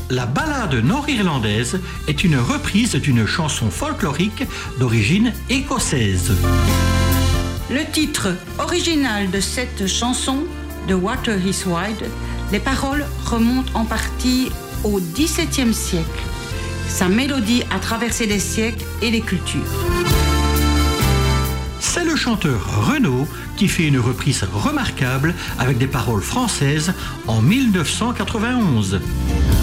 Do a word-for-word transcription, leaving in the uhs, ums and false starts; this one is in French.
La ballade nord-irlandaise est une reprise d'une chanson folklorique d'origine écossaise. Le titre original de cette chanson, The Water is Wide, les paroles remontent en partie au dix-septième siècle. Sa mélodie a traversé les siècles et les cultures. C'est le chanteur Renaud qui fait une reprise remarquable avec des paroles françaises en mille neuf cent quatre-vingt-onze.